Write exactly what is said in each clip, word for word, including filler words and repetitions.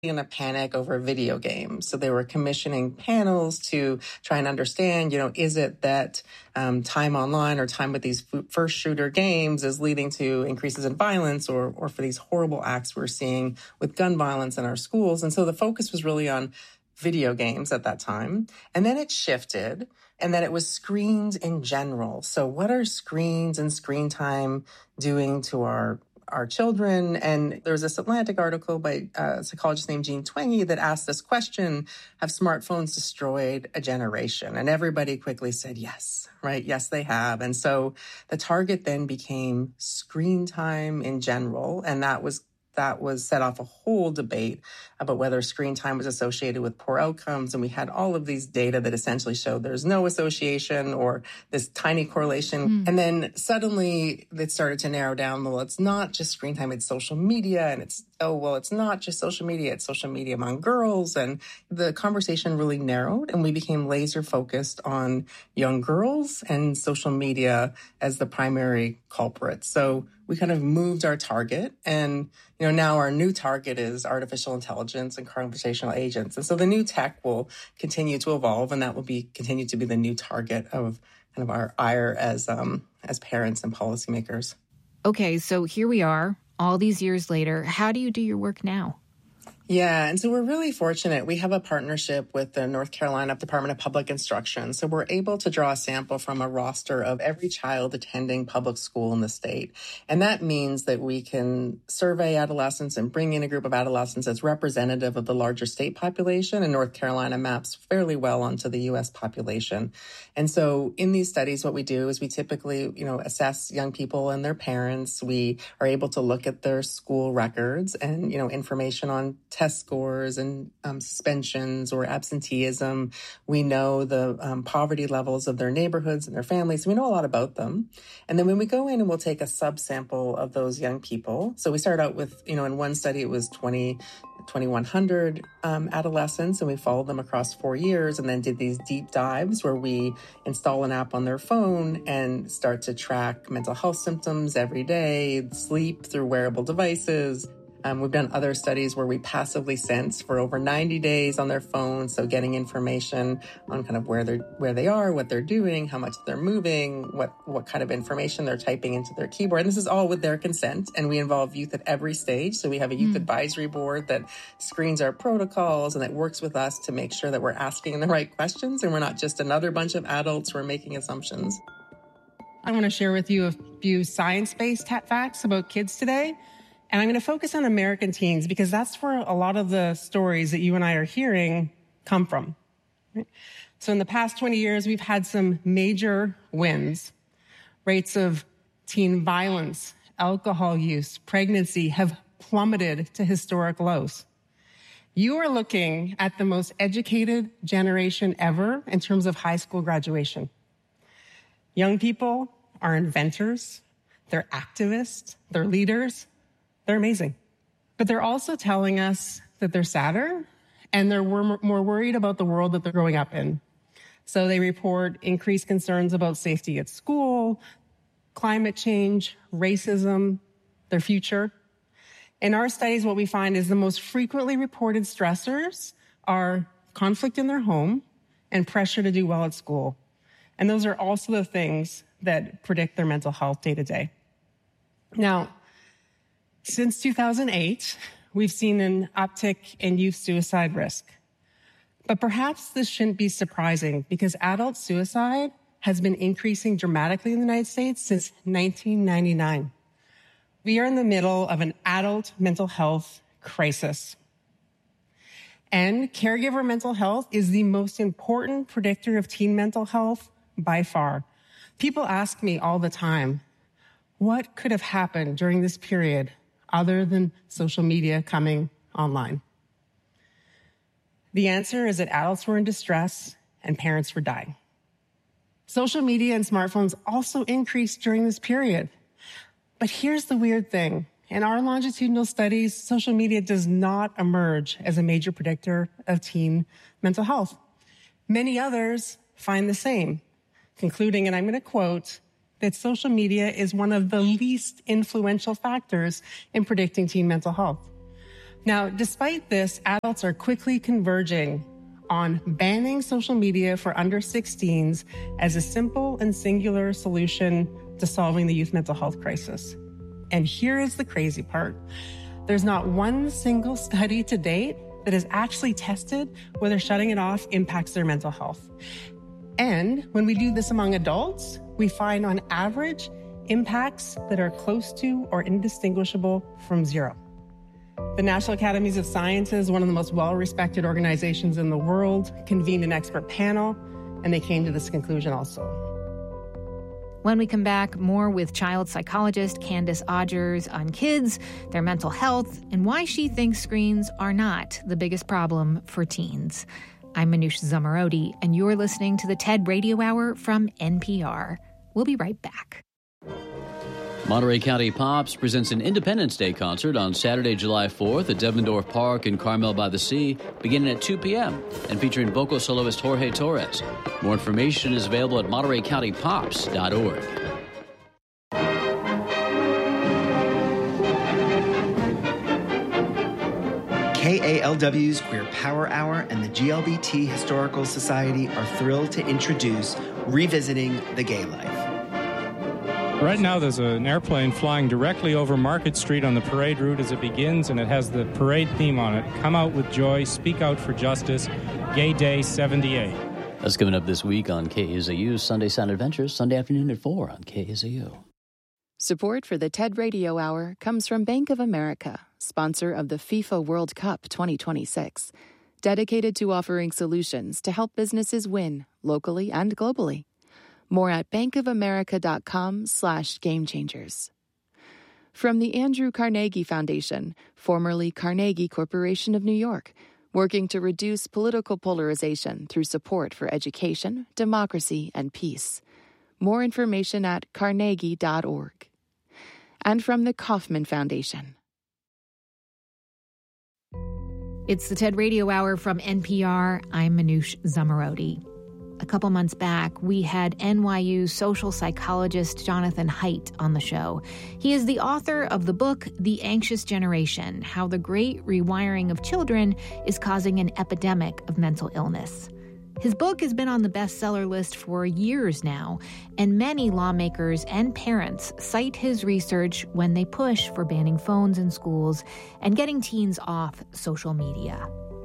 in a panic over video games. So they were commissioning panels to try and understand, you know, is it that um, time online or time with these first shooter games is leading to increases in violence, or, or for these horrible acts we're seeing with gun violence in our schools. And so the focus was really on video games at that time. And then it shifted, and then it was screens in general. So what are screens and screen time doing to our our children? And there was this Atlantic article by a psychologist named Jean Twenge that asked this question: have smartphones destroyed a generation? And everybody quickly said yes, right? Yes, they have. And so the target then became screen time in general. And that was that was set off a whole debate about whether screen time was associated with poor outcomes. And we had all of these data that essentially showed there's no association or this tiny correlation. Mm. And then suddenly it started to narrow down. Well, it's not just screen time, it's social media. And it's, oh, well, it's not just social media, it's social media among girls. And the conversation really narrowed, and we became laser focused on young girls and social media as the primary culprit. So we kind of moved our target, and, you know, now our new target is artificial intelligence and conversational agents. And so the new tech will continue to evolve, and that will be continue to be the new target of kind of our ire as um, as parents and policymakers. Okay, so here we are, all these years later. How do you do your work now? Yeah, and so we're really fortunate. We have a partnership with the North Carolina Department of Public Instruction. So we're able to draw a sample from a roster of every child attending public school in the state. And that means that we can survey adolescents and bring in a group of adolescents that's representative of the larger state population. And North Carolina maps fairly well onto the U S population. And so in these studies, what we do is we typically, you know, assess young people and their parents. We are able to look at their school records and, you know, information on test scores and um, suspensions or absenteeism. We know the um, poverty levels of their neighborhoods and their families. We know a lot about them. And then when we go in and we'll take a subsample of those young people. So we start out with, you know, in one study, it was twenty, twenty-one hundred um, adolescents, and we followed them across four years and then did these deep dives where we install an app on their phone and start to track mental health symptoms every day, sleep through wearable devices. Um, we've done other studies where we passively sense for over ninety days on their phone, so getting information on kind of where they're where they are, what they're doing, how much they're moving, what what kind of information they're typing into their keyboard. And this is all with their consent, and we involve youth at every stage. So we have a youth mm. advisory board that screens our protocols and that works with us to make sure that we're asking the right questions and we're not just another bunch of adults who are making assumptions. I want to share with you a few science-based facts about kids today. And I'm going to focus on American teens because that's where a lot of the stories that you and I are hearing come from. Right? So in the past twenty years, we've had some major wins. Rates of teen violence, alcohol use, pregnancy have plummeted to historic lows. You are looking at the most educated generation ever in terms of high school graduation. Young people are inventors, they're activists, they're leaders. They're amazing. But they're also telling us that they're sadder and they're more worried about the world that they're growing up in. So they report increased concerns about safety at school, climate change, racism, their future. In our studies, what we find is the most frequently reported stressors are conflict in their home and pressure to do well at school. And those are also the things that predict their mental health day to day. Now, since two thousand eight, we've seen an uptick in youth suicide risk. But perhaps this shouldn't be surprising because adult suicide has been increasing dramatically in the United States since nineteen ninety-nine. We are in the middle of an adult mental health crisis. And caregiver mental health is the most important predictor of teen mental health by far. People ask me all the time, what could have happened during this period other than social media coming online? The answer is that adults were in distress and parents were dying. Social media and smartphones also increased during this period. But here's the weird thing. In our longitudinal studies, social media does not emerge as a major predictor of teen mental health. Many others find the same, concluding, and I'm going to quote, that social media is one of the least influential factors in predicting teen mental health. Now, despite this, adults are quickly converging on banning social media for under sixteens as a simple and singular solution to solving the youth mental health crisis. And here is the crazy part. There's not one single study to date that has actually tested whether shutting it off impacts their mental health. And when we do this among adults, we find on average impacts that are close to or indistinguishable from zero. The National Academies of Sciences, one of the most well-respected organizations in the world, convened an expert panel, and they came to this conclusion also. When we come back, more with child psychologist Candace Odgers on kids, their mental health, and why she thinks screens are not the biggest problem for teens. I'm Manoush Zomorodi, and you're listening to the TED Radio Hour from N P R. We'll be right back. Monterey County Pops presents an Independence Day concert on Saturday, July fourth at Devendorf Park in Carmel by the Sea, beginning at two p.m. and featuring vocal soloist Jorge Torres. More information is available at monterey county pops dot org. K A L W's Queer Power Hour and the G L B T Historical Society are thrilled to introduce Revisiting the Gay Life. Right now, there's an airplane flying directly over Market Street on the parade route as it begins, and it has the parade theme on it. Come out with joy, speak out for justice, Gay Day seventy-eight. That's coming up this week on K A Z U's Sunday Sound Adventures, Sunday afternoon at four on K A Z U. Support for the TED Radio Hour comes from Bank of America, sponsor of the FIFA World Cup twenty twenty-six, dedicated to offering solutions to help businesses win locally and globally. More at bankofamerica.com slash game changers. From the Andrew Carnegie Foundation, formerly Carnegie Corporation of New York, working to reduce political polarization through support for education, democracy, and peace. More information at carnegie dot org. And from the Kauffman Foundation. It's the TED Radio Hour from N P R. I'm Manoush Zomorodi. A couple months back, we had N Y U social psychologist Jonathan Haidt on the show. He is the author of the book, The Anxious Generation, How the Great Rewiring of Children is Causing an Epidemic of Mental Illness. His book has been on the bestseller list for years now, and many lawmakers and parents cite his research when they push for banning phones in schools and getting teens off social media.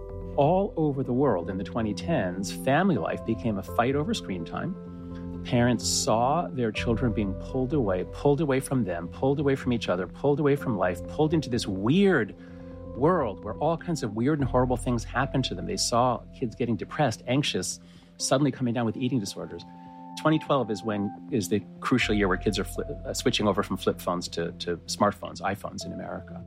All over the world in the twenty tens, family life became a fight over screen time. Parents saw their children being pulled away, pulled away from them, pulled away from each other, pulled away from life, pulled into this weird world where all kinds of weird and horrible things happened to them. They saw kids getting depressed, anxious, suddenly coming down with eating disorders. twenty twelve is when is the crucial year where kids are flip, uh, switching over from flip phones to, to smartphones, iPhones in America.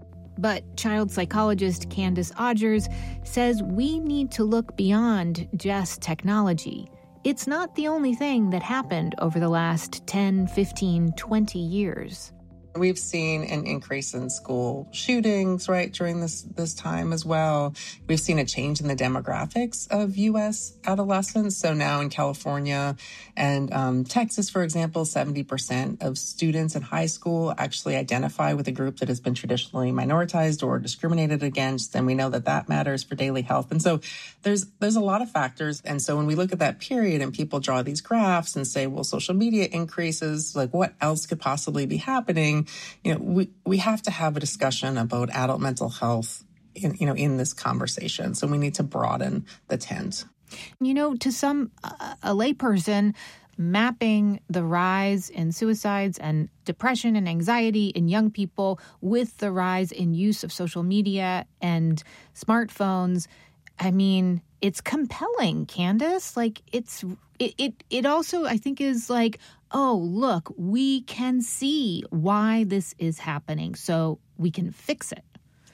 But child psychologist Candace Odgers says we need to look beyond just technology. It's not the only thing that happened over the last ten, fifteen, twenty years. We've seen an increase in school shootings, right, during this this time as well. We've seen a change in the demographics of U S adolescents. So now in California and um, Texas, for example, seventy percent of students in high school actually identify with a group that has been traditionally minoritized or discriminated against. And we know that that matters for daily health. And so there's there's a lot of factors. And so when we look at that period and people draw these graphs and say, well, social media increases, like what else could possibly be happening? You know, we, we have to have a discussion about adult mental health in, you know, in this conversation. So we need to broaden the tent. You know, to some, uh, a layperson, mapping the rise in suicides and depression and anxiety in young people with the rise in use of social media and smartphones, I mean, it's compelling, Candace. Like, it's it, it, it also, I think, is like, oh, look, we can see why this is happening, so we can fix it.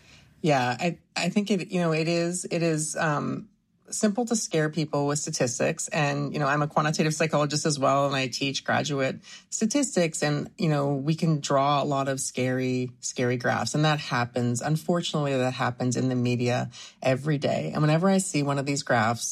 Yeah, I, I think it, you know, it is, it is um, simple to scare people with statistics. And, you know, I'm a quantitative psychologist as well, and I teach graduate statistics. And, you know, we can draw a lot of scary, scary graphs. And that happens. Unfortunately, that happens in the media every day. And whenever I see one of these graphs, what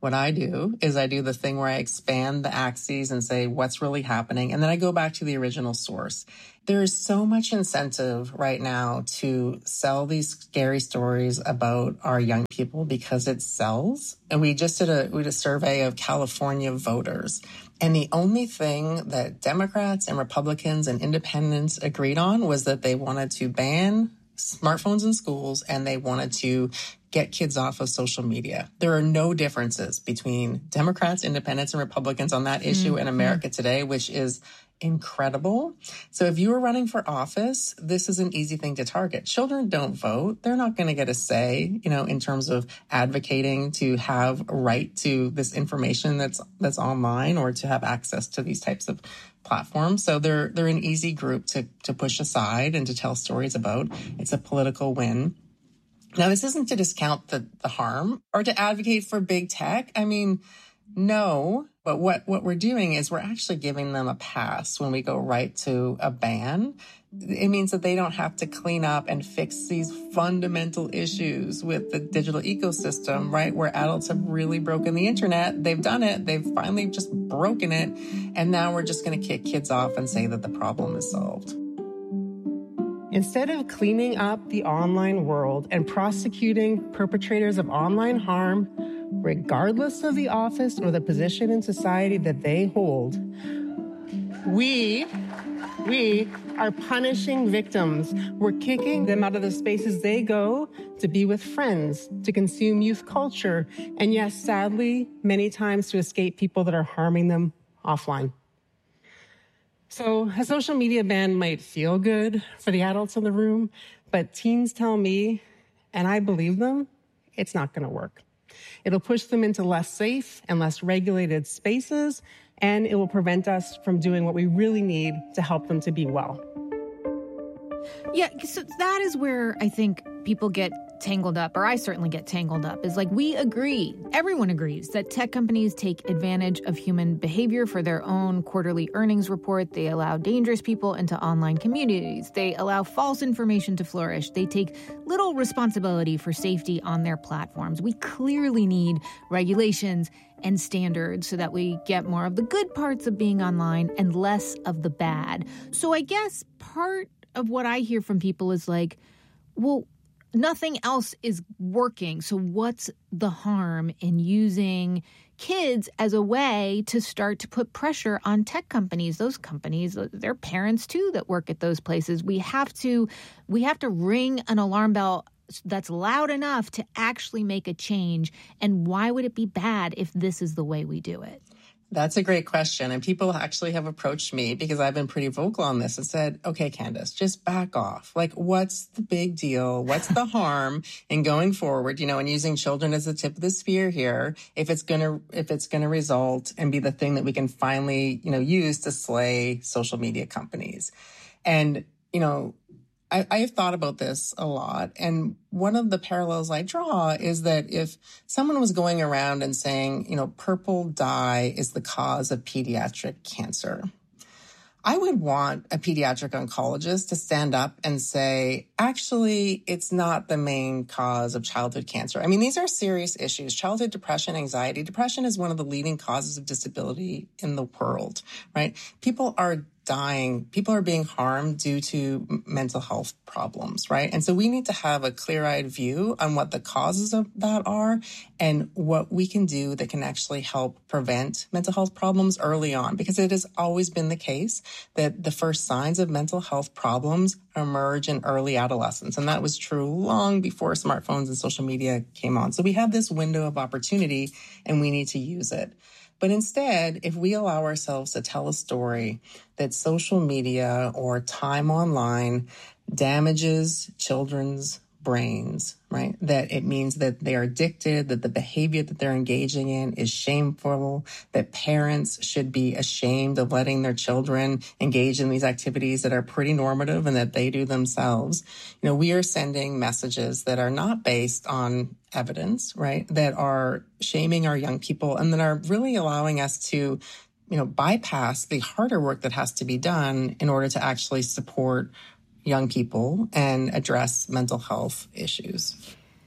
what I do is I do the thing where I expand the axes and say what's really happening. And then I go back to the original source. There is so much incentive right now to sell these scary stories about our young people because it sells. And we just did a, we did a survey of California voters. And the only thing that Democrats and Republicans and independents agreed on was that they wanted to ban smartphones in schools and they wanted to get kids off of social media. There are no differences between Democrats, independents, and Republicans on that issue mm-hmm. in America today, which is incredible. So if you were running for office, this is an easy thing to target. Children don't vote. They're not going to get a say, you know, in terms of advocating to have a right to this information that's that's online or to have access to these types of platforms. So they're they're an easy group to to push aside and to tell stories about. It's a political win. Now, this isn't to discount the, the harm or to advocate for big tech. I mean, no, but what, what we're doing is we're actually giving them a pass when we go right to a ban. It means that they don't have to clean up and fix these fundamental issues with the digital ecosystem, right? Where adults have really broken the internet. They've done it. They've finally just broken it. And now we're just going to kick kids off and say that the problem is solved. Instead of cleaning up the online world and prosecuting perpetrators of online harm, regardless of the office or the position in society that they hold, we, we are punishing victims. We're kicking them out of the spaces they go to be with friends, to consume youth culture, and yes, sadly, many times to escape people that are harming them offline. So a social media ban might feel good for the adults in the room, but teens tell me, and I believe them, it's not going to work. It'll push them into less safe and less regulated spaces, and it will prevent us from doing what we really need to help them to be well. Yeah, so that is where I think people get tangled up, or I certainly get tangled up, is like we agree, everyone agrees that tech companies take advantage of human behavior for their own quarterly earnings report. They allow dangerous people into online communities. They allow false information to flourish. They take little responsibility for safety on their platforms. We clearly need regulations and standards so that we get more of the good parts of being online and less of the bad. So I guess part of what I hear from people is like, well, nothing else is working. So what's the harm in using kids as a way to start to put pressure on tech companies? Those companies, they're parents too that work at those places. We have to, we have to ring an alarm bell that's loud enough to actually make a change. And why would it be bad if this is the way we do it? That's a great question. And people actually have approached me because I've been pretty vocal on this and said, okay, Candace, just back off. Like, what's the big deal? What's the harm in going forward, you know, and using children as the tip of the spear here if it's going to, if it's going to result and be the thing that we can finally, you know, use to slay social media companies. And, you know, I, I've thought about this a lot. And one of the parallels I draw is that if someone was going around and saying, you know, purple dye is the cause of pediatric cancer, I would want a pediatric oncologist to stand up and say, actually, it's not the main cause of childhood cancer. I mean, these are serious issues. Childhood depression, anxiety. Depression is one of the leading causes of disability in the world, right? People are dying. People are being harmed due to mental health problems, right? And so we need to have a clear-eyed view on what the causes of that are and what we can do that can actually help prevent mental health problems early on, because it has always been the case that the first signs of mental health problems emerge in early adolescence. And that was true long before smartphones and social media came on. So we have this window of opportunity and we need to use it. But instead, if we allow ourselves to tell a story that social media or time online damages children's brains, right? That it means that they are addicted, that the behavior that they're engaging in is shameful, that parents should be ashamed of letting their children engage in these activities that are pretty normative and that they do themselves. You know, we are sending messages that are not based on evidence, right? That are shaming our young people and that are really allowing us to, you know, bypass the harder work that has to be done in order to actually support young people and address mental health issues.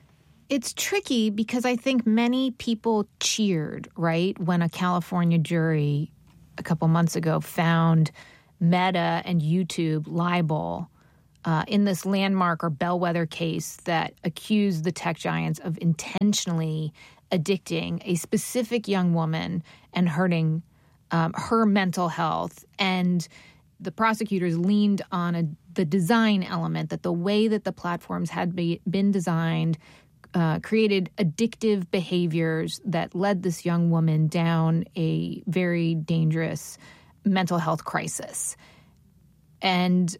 It's tricky because I think many people cheered, right, when a California jury a couple months ago found Meta and YouTube liable uh, in this landmark or bellwether case that accused the tech giants of intentionally addicting a specific young woman and hurting um, her mental health. And the prosecutors leaned on a, the design element, that the way that the platforms had be, been designed uh, created addictive behaviors that led this young woman down a very dangerous mental health crisis. And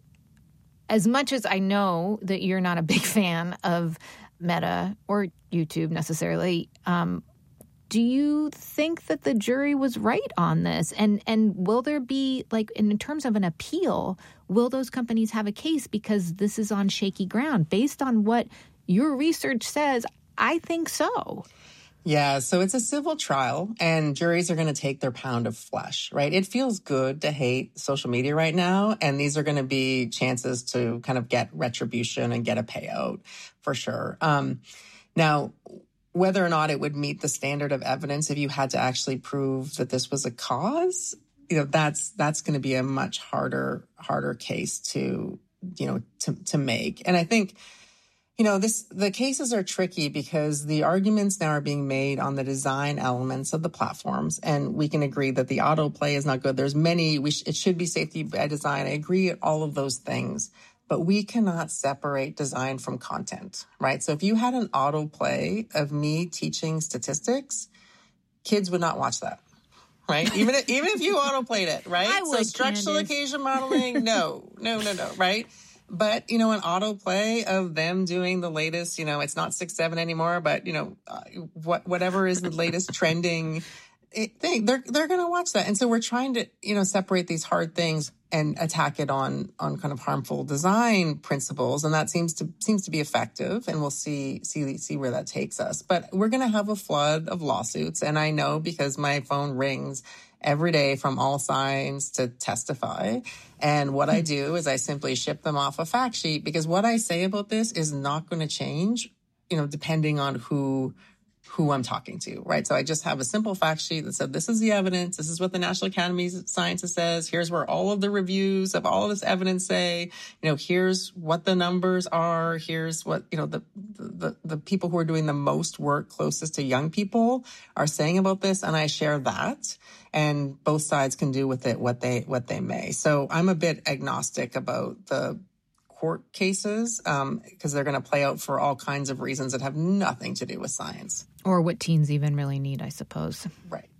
as much as I know that you're not a big fan of Meta or YouTube necessarily, um, do you think that the jury was right on this? And and will there be, like, in terms of an appeal, will those companies have a case? Because this is on shaky ground. Based on what your research says, I think so. Yeah, so it's a civil trial, and juries are going to take their pound of flesh, right? It feels good to hate social media right now, and these are going to be chances to kind of get retribution and get a payout for sure. Um, now, whether or not it would meet the standard of evidence if you had to actually prove that this was a cause, you know, that's that's going to be a much harder harder case to, you know, to to make. And I think, you know, this the cases are tricky because the arguments now are being made on the design elements of the platforms, and we can agree that the autoplay is not good. There's many. We sh- it should be safety by design. I agree at all of those things. But we cannot separate design from content, right? So if you had an autoplay of me teaching statistics, kids would not watch that, right? Even if, even if you autoplayed it, right? I would, so structural Candace. occasion modeling, no, no, no, no, right? But, you know, an autoplay of them doing the latest, you know, it's not six, seven anymore, but, you know, uh, what whatever is the latest trending thing, they're they're going to watch that. And so we're trying to, you know, separate these hard things and attack it on on kind of harmful design principles, and that seems to seems to be effective. And we'll see see see where that takes us. But we're going to have a flood of lawsuits, and I know because my phone rings every day from all sides to testify. And what I do is I simply ship them off a fact sheet, because what I say about this is not going to change, you know, depending on who. who I'm talking to, right? So I just have a simple fact sheet that said, this is the evidence. This is what the National Academy of Sciences says. Here's where all of the reviews of all of this evidence say, you know, here's what the numbers are. Here's what, you know, the, the, the people who are doing the most work closest to young people are saying about this. And I share that, and both sides can do with it what they, what they may. So I'm a bit agnostic about the court cases, um, because they're going to play out for all kinds of reasons that have nothing to do with science. Or what teens even really need, I suppose. Right.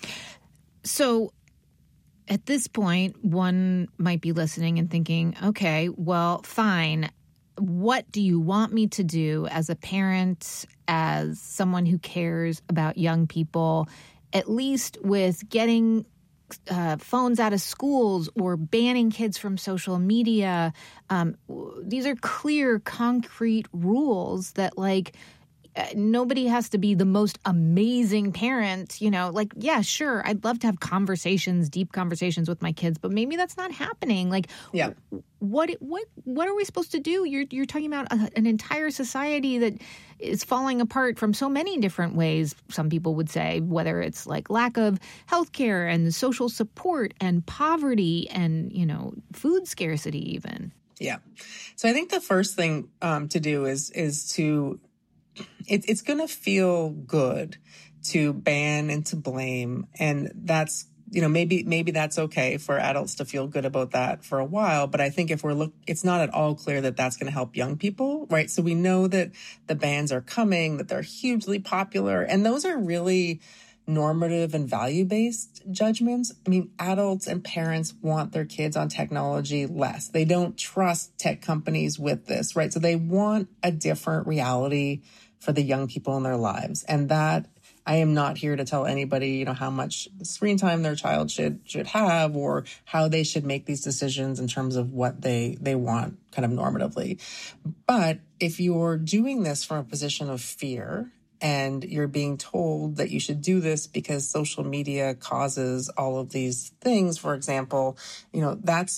So at this point, one might be listening and thinking, okay, well, fine. What do you want me to do as a parent, as someone who cares about young people, at least with getting Uh, phones out of schools or banning kids from social media? Um, these are clear, concrete rules that, like, uh, nobody has to be the most amazing parent, you know, like, yeah, sure, I'd love to have conversations, deep conversations with my kids, but maybe that's not happening. Like, yeah. what what what are we supposed to do? You're you're talking about a, an entire society that is falling apart from so many different ways, some people would say, whether it's like lack of healthcare and social support and poverty and, you know, food scarcity even. Yeah. So I think the first thing um, to do is is to it, it's going to feel good to ban and to blame. And that's, you know, maybe maybe that's okay for adults to feel good about that for a while. But I think if we're look, it's not at all clear that that's going to help young people, right? So we know that the bans are coming, that they're hugely popular. And those are really normative and value-based judgments. I mean, adults and parents want their kids on technology less. They don't trust tech companies with this, right? So they want a different reality for the young people in their lives. And that, I am not here to tell anybody, you know, how much screen time their child should should have or how they should make these decisions in terms of what they, they want kind of normatively. But if you're doing this from a position of fear and you're being told that you should do this because social media causes all of these things, for example, you know, that's a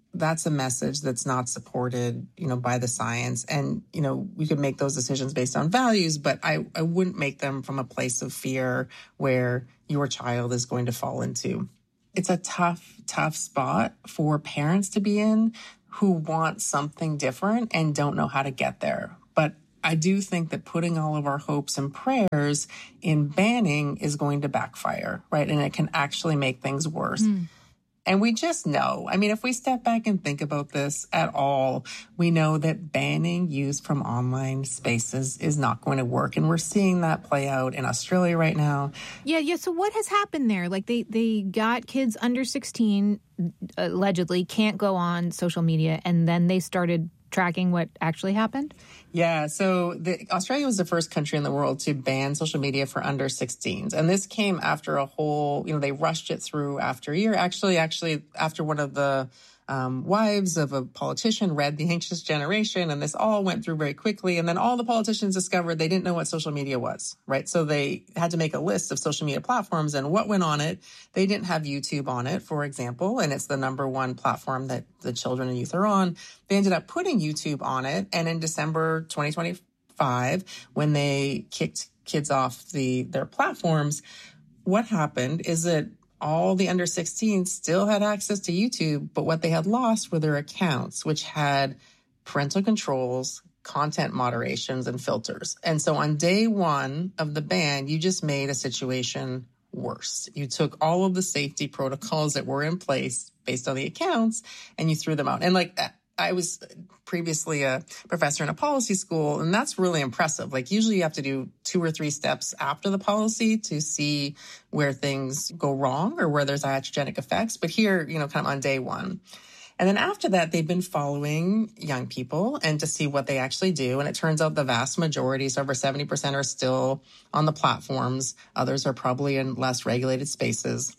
that's a message that's not supported, you know, by the science. And, you know, we could make those decisions based on values, but I, I wouldn't make them from a place of fear where your child is going to fall into. It's a tough, tough spot for parents to be in who want something different and don't know how to get there. But I do think that putting all of our hopes and prayers in banning is going to backfire, right? And it can actually make things worse. Mm. And we just know, I mean, if we step back and think about this at all, we know that banning use from online spaces is not going to work. And we're seeing that play out in Australia right now. Yeah, yeah. So what has happened there? Like they, they got kids under sixteen, allegedly, can't go on social media, and then they started tracking what actually happened? Yeah, so the, Australia was the first country in the world to ban social media for under sixteens. And this came after a whole, you know, they rushed it through after a year. Actually, actually, after one of the um, wives of a politician read The Anxious Generation, and this all went through very quickly. And then all the politicians discovered they didn't know what social media was, right? So they had to make a list of social media platforms and what went on it. They didn't have YouTube on it, for example, and it's the number one platform that the children and youth are on. They ended up putting YouTube on it. And in December twenty twenty-five, when they kicked kids off the their platforms, what happened is that all the under sixteens still had access to YouTube, but what they had lost were their accounts, which had parental controls, content moderations, and filters. And so on day one of the ban, you just made a situation worse. You took all of the safety protocols that were in place based on the accounts and you threw them out. And like I was previously a professor in a policy school, and that's really impressive. Like usually you have to do two or three steps after the policy to see where things go wrong or where there's iatrogenic effects. But here, you know, kind of on day one. And then after that, they've been following young people and to see what they actually do. And it turns out the vast majority, so over seventy percent are still on the platforms. Others are probably in less regulated spaces.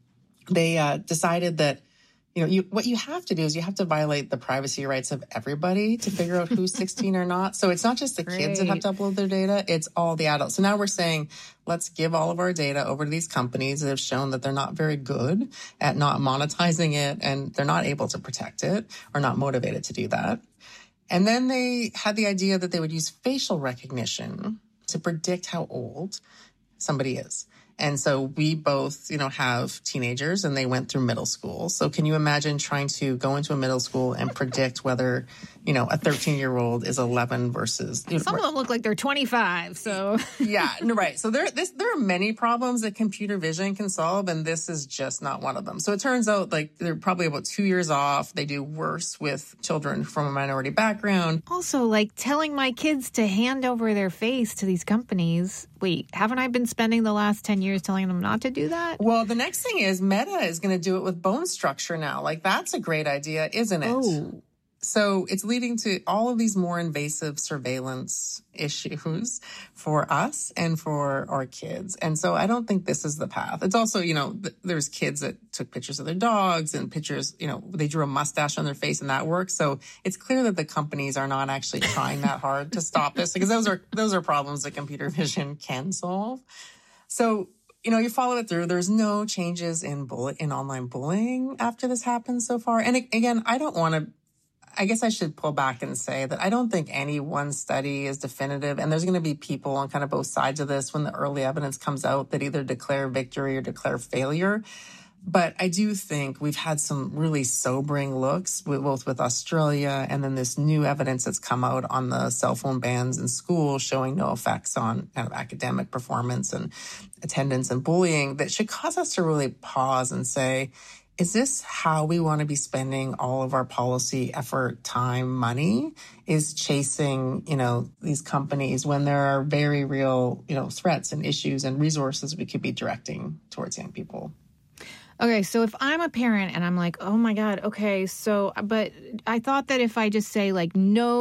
They uh, decided that You know, you, what you have to do is you have to violate the privacy rights of everybody to figure out who's sixteen or not. So it's not just the Great. kids that have to upload their data, it's all the adults. So now we're saying, let's give all of our data over to these companies that have shown that they're not very good at not monetizing it and they're not able to protect it or not motivated to do that. And then they had the idea that they would use facial recognition to predict how old somebody is. And so we both, you know, have teenagers and they went through middle school. So can you imagine trying to go into a middle school and predict whether, you know, a thirteen-year-old is eleven versus... You know, some of them look like they're twenty-five, so... Yeah, right. So there, this, there are many problems that computer vision can solve, and this is just not one of them. So it turns out, like, they're probably about two years off. They do worse with children from a minority background. Also, like, telling my kids to hand over their face to these companies... Wait, haven't I been spending the last ten years telling them not to do that? Well, the next thing is Meta is going to do it with bone structure now. Like, that's a great idea, isn't it? Oh. So it's leading to all of these more invasive surveillance issues for us and for our kids. And so I don't think this is the path. It's also, you know, th- there's kids that took pictures of their dogs and pictures, you know, they drew a mustache on their face and that works. So it's clear that the companies are not actually trying that hard to stop this, because those are, those are problems that computer vision can solve. So, you know, you follow it through. There's no changes in bullet in online bullying after this happened so far. And again, I don't want to, I guess I should pull back and say that I don't think any one study is definitive, and there's going to be people on kind of both sides of this when the early evidence comes out that either declare victory or declare failure. But I do think we've had some really sobering looks, with, both with Australia and then this new evidence that's come out on the cell phone bans in school showing no effects on kind of academic performance and attendance and bullying, that should cause us to really pause and say, is this how we want to be spending all of our policy effort, time, money? Is chasing, you know, these companies when there are very real, you know, threats and issues and resources we could be directing towards young people? Okay, so if I'm a parent and I'm like, oh my God, okay, so, but I thought that if I just say like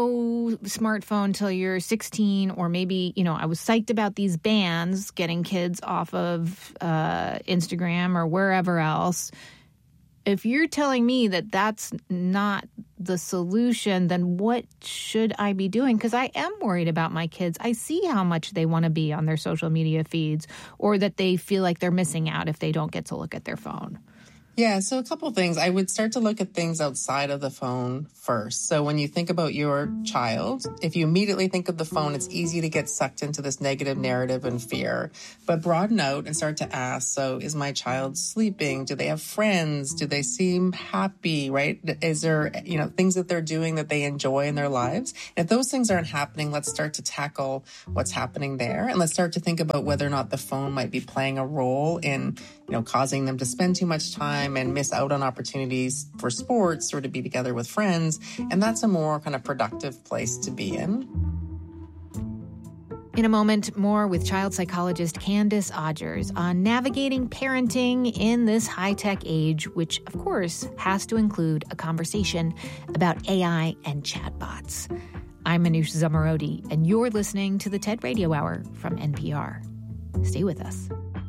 no smartphone till you're sixteen, or maybe, you know, I was psyched about these bans getting kids off of uh, Instagram or wherever else. If you're telling me that that's not the solution, then what should I be doing? Because I am worried about my kids. I see how much they want to be on their social media feeds, or that they feel like they're missing out if they don't get to look at their phone. Yeah, so a couple of things. I would start to look at things outside of the phone first. So when you think about your child, if you immediately think of the phone, it's easy to get sucked into this negative narrative and fear. But broaden out and start to ask, so is my child sleeping? Do they have friends? Do they seem happy, right? Is there, you know, things that they're doing that they enjoy in their lives? And if those things aren't happening, let's start to tackle what's happening there. And let's start to think about whether or not the phone might be playing a role in, you know, causing them to spend too much time and miss out on opportunities for sports or to be together with friends. And that's a more kind of productive place to be in. In a moment, more with child psychologist Candace Odgers on navigating parenting in this high-tech age, which, of course, has to include a conversation about A I and chatbots. I'm Manoush Zomorodi, and you're listening to the TED Radio Hour from N P R. Stay with us.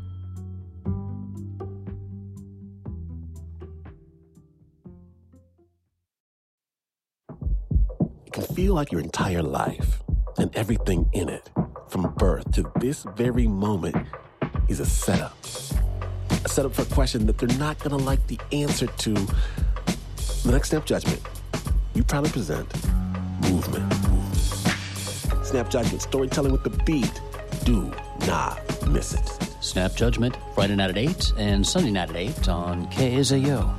Can feel like your entire life and everything in it, from birth to this very moment, is a setup. A setup for a question that they're not going to like the answer to. The next Snap Judgment, you proudly present Movement. Snap Judgment, storytelling with the beat. Do not miss it. Snap Judgment, Friday night at eight and Sunday night at eight on K S A O.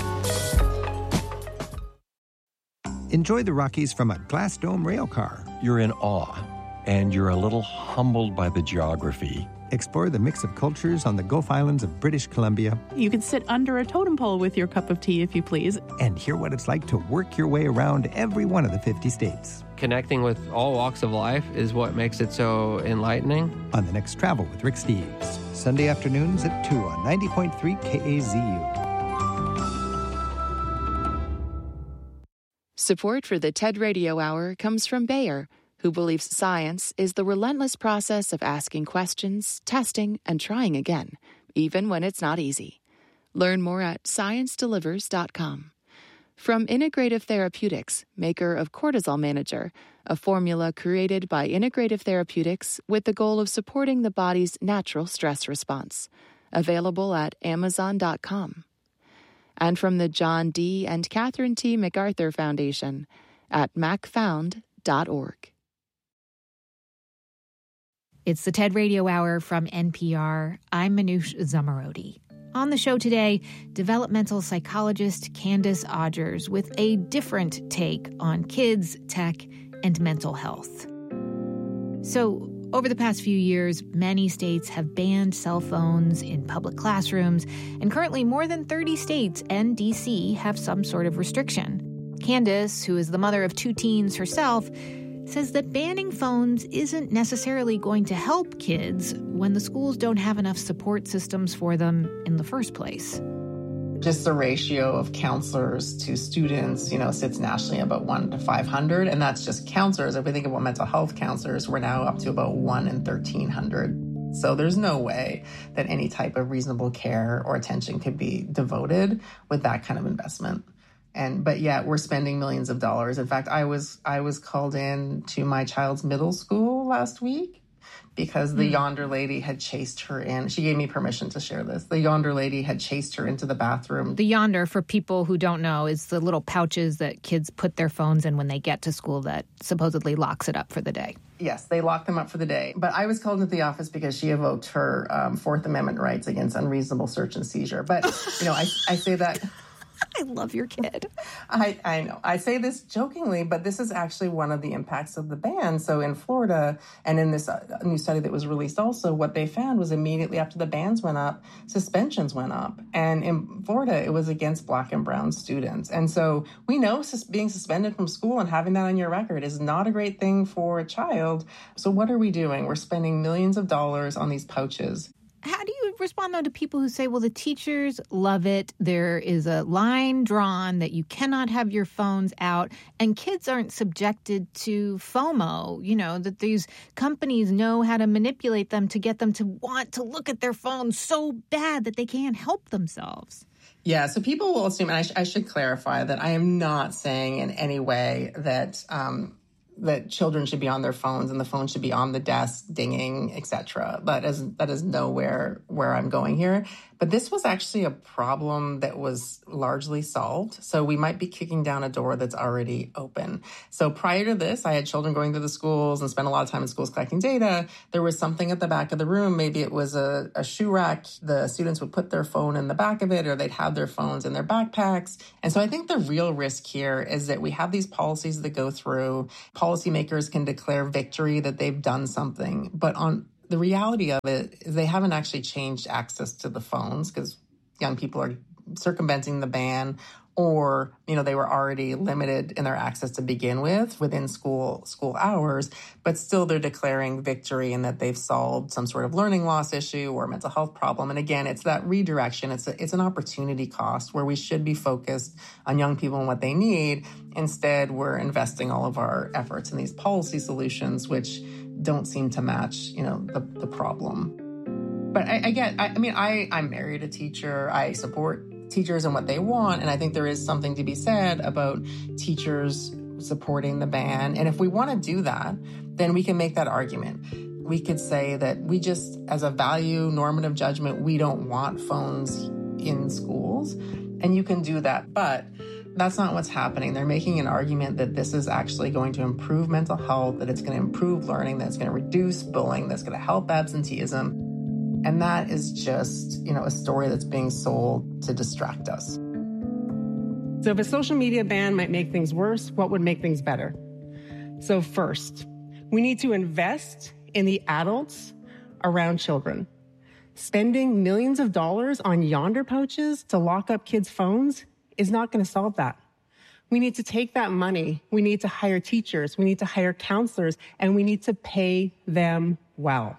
Enjoy the Rockies from a Glass Dome rail car. You're in awe, and you're a little humbled by the geography. Explore the mix of cultures on the Gulf Islands of British Columbia. You can sit under a totem pole with your cup of tea, if you please. And hear what it's like to work your way around every one of the fifty states. Connecting with all walks of life is what makes it so enlightening. On the next Travel with Rick Steves, Sunday afternoons at two on ninety point three K A Z U. Support for the TED Radio Hour comes from Bayer, who believes science is the relentless process of asking questions, testing, and trying again, even when it's not easy. Learn more at science delivers dot com. From Integrative Therapeutics, maker of Cortisol Manager, a formula created by Integrative Therapeutics with the goal of supporting the body's natural stress response. Available at amazon dot com. And from the John D. and Catherine T. MacArthur Foundation at mac found dot org. It's the TED Radio Hour from N P R. I'm Manoush Zomorodi. On the show today, developmental psychologist Candace Odgers with a different take on kids, tech, and mental health. So, over the past few years, many states have banned cell phones in public classrooms, and currently more than thirty states and D C have some sort of restriction. Candace, who is the mother of two teens herself, says that banning phones isn't necessarily going to help kids when the schools don't have enough support systems for them in the first place. Just the ratio of counselors to students, you know, sits nationally about one to five hundred, and that's just counselors. If we think about mental health counselors, we're now up to about one in thirteen hundred. So there's no way that any type of reasonable care or attention could be devoted with that kind of investment. And but yet we're spending millions of dollars. In fact, I was I was called in to my child's middle school last week because the mm. Yonder lady had chased her in. She gave me permission to share this. The Yonder lady had chased her into the bathroom. The Yonder, for people who don't know, is the little pouches that kids put their phones in when they get to school that supposedly locks it up for the day. Yes, they lock them up for the day. But I was called into the office because she evoked her um, Fourth Amendment rights against unreasonable search and seizure. But, you know, I, I say that... I love your kid. I, I know. I say this jokingly, but this is actually one of the impacts of the ban. So in Florida, and in this uh, new study that was released also, what they found was immediately after the bans went up, suspensions went up. And in Florida, it was against Black and brown students. And so we know sus- being suspended from school and having that on your record is not a great thing for a child. So what are we doing? We're spending millions of dollars on these pouches. How do you respond, though, to people who say, well, the teachers love it. There is a line drawn that you cannot have your phones out, and kids aren't subjected to FOMO, you know, that these companies know how to manipulate them to get them to want to look at their phones so bad that they can't help themselves. Yeah, so people will assume, and I, sh- I should clarify that I am not saying in any way that um, that children should be on their phones and the phone should be on the desk, dinging, et cetera. That is that is nowhere where I'm going here. But this was actually a problem that was largely solved. So we might be kicking down a door that's already open. So prior to this, I had children going to the schools and spent a lot of time in schools collecting data. There was something at the back of the room. Maybe it was a, a shoe rack. The students would put their phone in the back of it, or they'd have their phones in their backpacks. And so I think the real risk here is that we have these policies that go through. Policymakers can declare victory that they've done something. But on the reality of it is they haven't actually changed access to the phones because young people are circumventing the ban, or, you know, they were already limited in their access to begin with within school school hours, but still they're declaring victory in that they've solved some sort of learning loss issue or mental health problem. And again, it's that redirection. It's a, it's an opportunity cost where we should be focused on young people and what they need. Instead, we're investing all of our efforts in these policy solutions, which don't seem to match, you know, the, the problem. But I, I get, I, I mean, I, I'm married a teacher. I support teachers and what they want. And I think there is something to be said about teachers supporting the ban. And if we want to do that, then we can make that argument. We could say that we just, as a value normative judgment, we don't want phones in schools. And you can do that. But that's not what's happening. They're making an argument that this is actually going to improve mental health, that it's going to improve learning, that it's going to reduce bullying, that's going to help absenteeism. And that is just, you know, a story that's being sold to distract us. So if a social media ban might make things worse, what would make things better? So first, we need to invest in the adults around children. Spending millions of dollars on Yonder pouches to lock up kids' phones is not going to solve that. We need to take that money. We need to hire teachers. We need to hire counselors, and we need to pay them well.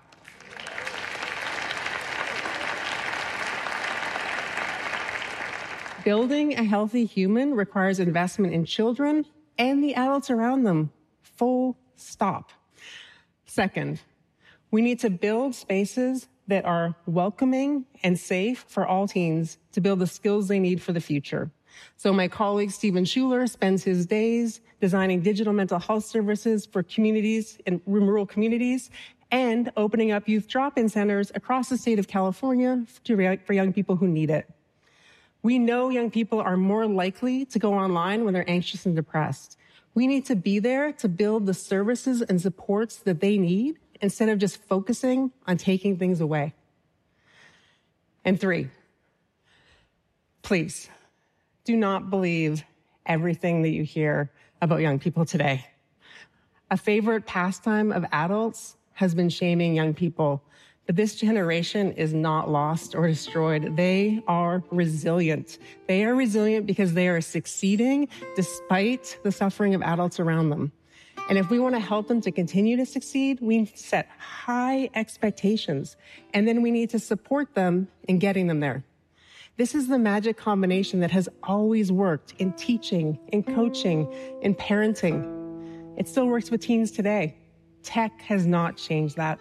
Building a healthy human requires investment in children and the adults around them. Full stop. Second, we need to build spaces that are welcoming and safe for all teens to build the skills they need for the future. So my colleague Stephen Schuler spends his days designing digital mental health services for communities in rural communities and opening up youth drop-in centers across the state of California for young people who need it. We know young people are more likely to go online when they're anxious and depressed. We need to be there to build the services and supports that they need instead of just focusing on taking things away. And three, please do not believe everything that you hear about young people today. A favorite pastime of adults has been shaming young people, but this generation is not lost or destroyed. They are resilient. They are resilient because they are succeeding despite the suffering of adults around them. And if we want to help them to continue to succeed, we need to set high expectations, and then we need to support them in getting them there. This is the magic combination that has always worked in teaching, in coaching, in parenting. It still works with teens today. Tech has not changed that.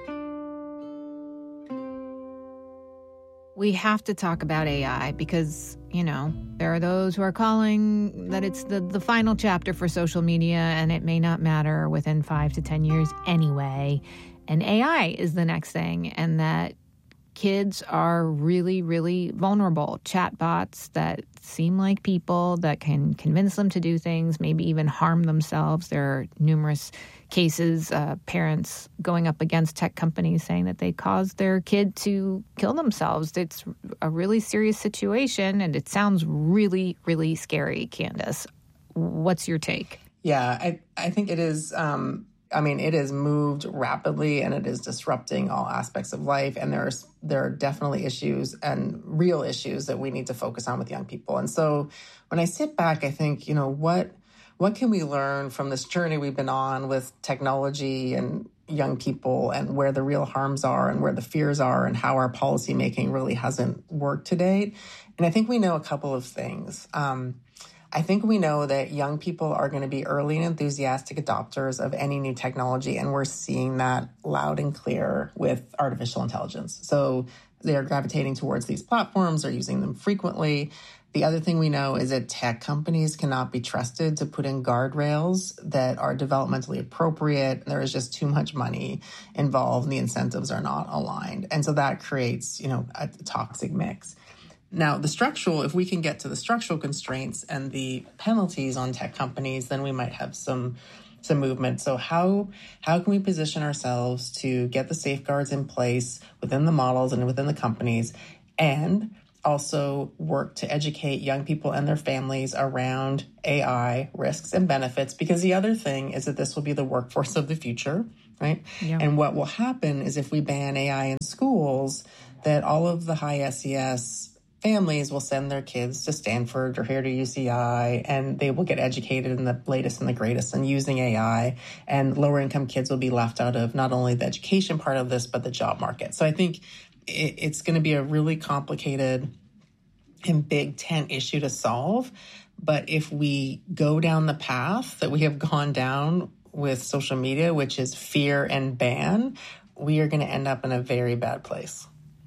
We have to talk about A I because, you know, there are those who are calling that it's the, the final chapter for social media and it may not matter within five to ten years anyway. And A I is the next thing, and that kids are really, really vulnerable. Chatbots that seem like people that can convince them to do things, maybe even harm themselves. There are numerous cases, uh, parents going up against tech companies saying that they caused their kid to kill themselves. It's a really serious situation, and it sounds really, really scary, Candace. What's your take? Yeah, I, I think it is... Um I mean, it has moved rapidly and it is disrupting all aspects of life. And there's there are definitely issues and real issues that we need to focus on with young people. And so when I sit back, I think, you know, what what can we learn from this journey we've been on with technology and young people, and where the real harms are and where the fears are and how our policymaking really hasn't worked to date? And I think we know a couple of things. Um, I think we know that young people are going to be early and enthusiastic adopters of any new technology, and we're seeing that loud and clear with artificial intelligence. So they're gravitating towards these platforms, they're using them frequently. The other thing we know is that tech companies cannot be trusted to put in guardrails that are developmentally appropriate. There is just too much money involved and the incentives are not aligned. And so that creates, you know, a toxic mix. Now, the structural, if we can get to the structural constraints and the penalties on tech companies, then we might have some some movement. So how how can we position ourselves to get the safeguards in place within the models and within the companies, and also work to educate young people and their families around A I risks and benefits? Because the other thing is that this will be the workforce of the future, right? Yeah. And what will happen is if we ban A I in schools, that all of the high S E S families will send their kids to Stanford or here to U C I, and they will get educated in the latest and the greatest in using A I, and lower income kids will be left out of not only the education part of this, but the job market. So I think it, it's going to be a really complicated and big tent issue to solve. But if we go down the path that we have gone down with social media, which is fear and ban, we are going to end up in a very bad place.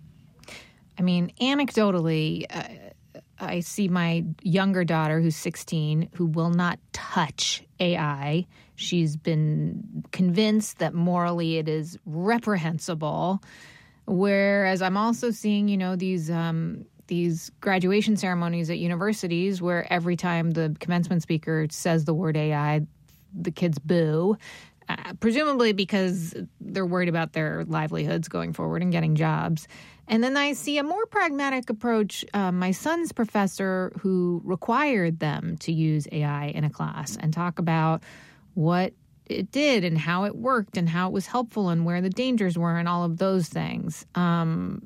I mean, anecdotally, uh, I see my younger daughter, who's sixteen, who will not touch A I. She's been convinced that morally it is reprehensible. Whereas I'm also seeing, you know, these um, these graduation ceremonies at universities where every time the commencement speaker says the word A I, the kids boo. Uh, presumably because they're worried about their livelihoods going forward and getting jobs. And then I see a more pragmatic approach. Uh, my son's professor, who required them to use A I in a class and talk about what it did and how it worked and how it was helpful and where the dangers were and all of those things. Um,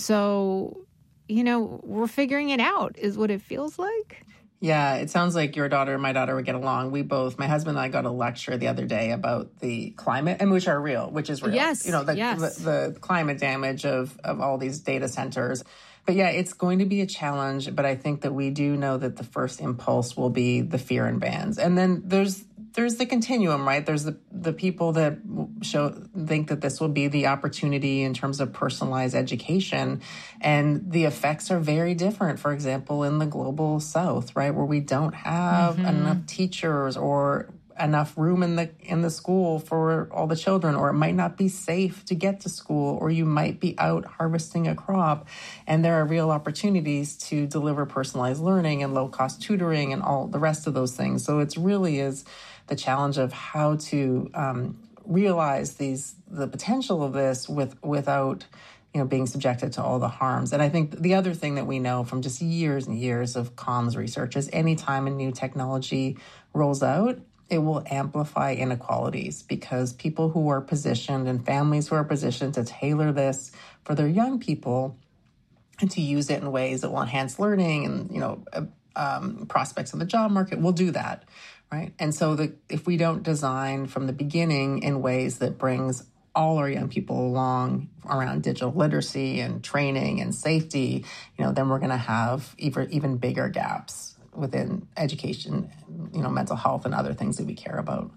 so, you know, we're figuring it out is what it feels like. Yeah, it sounds like your daughter and my daughter would get along. We both, my husband and I got a lecture the other day about the climate, and which are real, which is real. Yes, you know, the, yes. the, the climate damage of, of all these data centers. But yeah, it's going to be a challenge, but I think that we do know that the first impulse will be the fear and bans. And then there's there's the continuum, right? There's the, the people that show think that this will be the opportunity in terms of personalized education. And the effects are very different, for example, in the global south, right? Where we don't have mm-hmm. enough teachers or enough room in the in the school for all the children, or it might not be safe to get to school, or you might be out harvesting a crop. And there are real opportunities to deliver personalized learning and low-cost tutoring and all the rest of those things. So it really is the challenge of how to um, realize these the potential of this with without you know being subjected to all the harms. And I think the other thing that we know from just years and years of comms research is anytime a new technology rolls out, it will amplify inequalities, because people who are positioned and families who are positioned to tailor this for their young people and to use it in ways that will enhance learning and, you know, um, prospects in the job market will do that, right? And so the, if we don't design from the beginning in ways that brings all our young people along around digital literacy and training and safety, you know, then we're going to have even, even bigger gaps within education, you know, mental health and other things that we care about.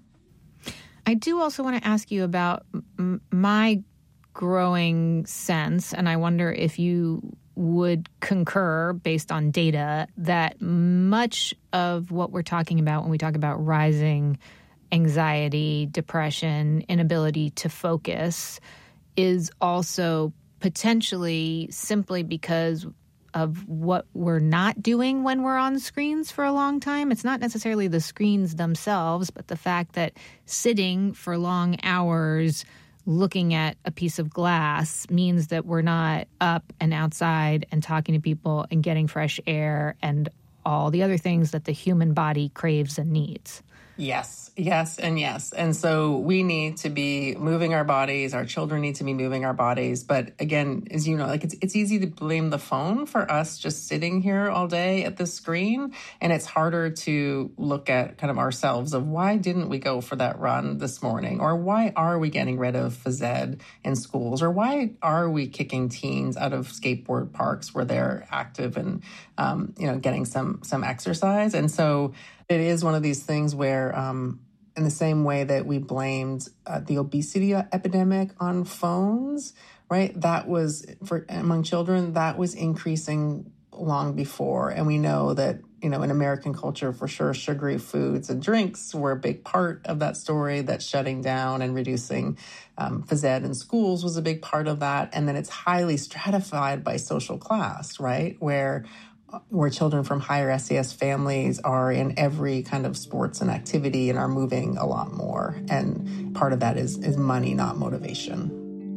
I do also want to ask you about m- my growing sense, and I wonder if you would concur based on data, that much of what we're talking about when we talk about rising anxiety, depression, inability to focus is also potentially simply because of what we're not doing when we're on screens for a long time. It's not necessarily the screens themselves, but the fact that sitting for long hours looking at a piece of glass means that we're not up and outside and talking to people and getting fresh air and all the other things that the human body craves and needs. Yes, yes, and yes. And so we need to be moving our bodies. Our children need to be moving our bodies. But again, as you know, like it's it's easy to blame the phone for us just sitting here all day at the screen. And it's harder to look at kind of ourselves of why didn't we go for that run this morning? Or why are we getting rid of phys ed in schools? Or why are we kicking teens out of skateboard parks where they're active and, um, you know, getting some some exercise? And so it is one of these things where, um, in the same way that we blamed uh, the obesity epidemic on phones, right? That was, for among children, that was increasing long before. And we know that, you know, in American culture, for sure, sugary foods and drinks were a big part of that story, that shutting down and reducing um, phys ed in schools was a big part of that. And then it's highly stratified by social class, right? Where where children from higher S E S families are in every kind of sports and activity and are moving a lot more. And part of that is, is money, not motivation.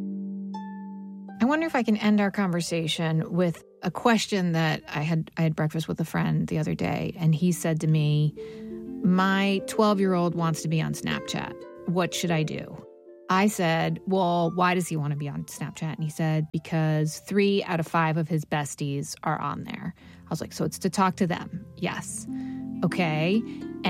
I wonder if I can end our conversation with a question that I had I had breakfast with a friend the other day, and he said to me, my twelve-year-old wants to be on Snapchat. What should I do? I said, well, why does he want to be on Snapchat? And he said, because three out of five of his besties are on there. I was like, so it's to talk to them? Yes. Okay.